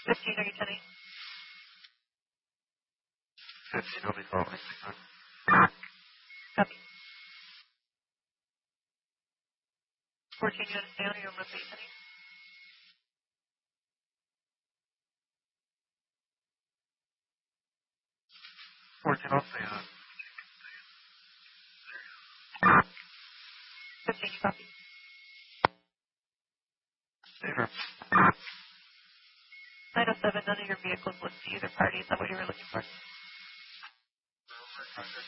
15, are you 10-8? 15, I'll be following. Copy. 14, you want to stay on or you want to be 10-8? 14, I'll stay on. 15, you copy. Saver. 907, none of your vehicles listed to either party. Is that what you were looking for?